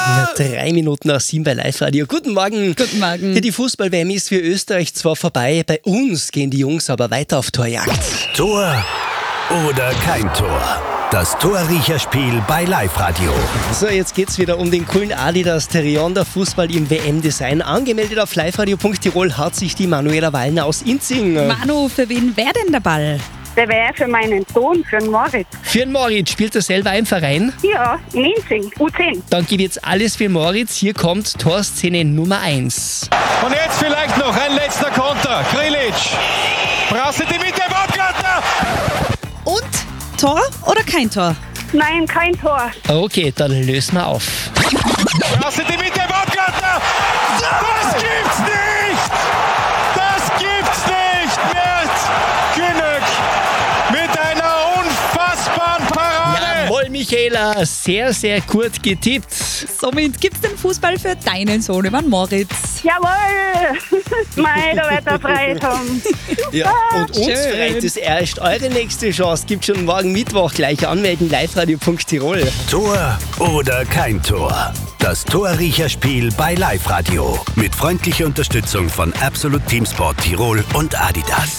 3 Minuten nach 7 bei Live-Radio. Guten Morgen. Guten Morgen. Ja, die Fußball-WM ist für Österreich zwar vorbei, bei uns gehen die Jungs aber weiter auf Torjagd. Tor oder kein Tor? Das Torriecherspiel bei Live-Radio. So, jetzt geht's wieder um den coolen Adidas Terrionder Fußball im WM-Design. Angemeldet auf liveradio.tirol hat sich die Manuela Wallner aus Inzing. Manu, für wen wäre denn der Ball? Der wäre für meinen Sohn, für den Moritz. Für den Moritz, spielt er selber im Verein? Ja, in Inzing, U10. Dann geht jetzt alles für Moritz. Hier kommt Torszene Nummer 1. Und jetzt vielleicht noch ein letzter Konter. Grilic. Brauchst du die Mitte, Baumgartner? Und? Tor oder kein Tor? Nein, kein Tor. Okay, dann lösen wir auf. Brauchst du die Mitte, Baumgartner? Das gibt's nicht! Das gibt's nicht! Mert Künnöck mit einer unfassbaren Parade! Jawohl, Michaela, sehr, sehr gut getippt. Somit gibt's den Fußball für deinen Sohnemann Moritz. Jawohl! Mei, da wird er Freude haben. Ja, und uns Schön. freut es erst. Eure nächste Chance gibt schon morgen Mittwoch. Gleich anmelden, liveradio.tirol. Tor oder kein Tor? Das Torriecherspiel bei Live-Radio. Mit freundlicher Unterstützung von Absolut Teamsport Tirol und Adidas.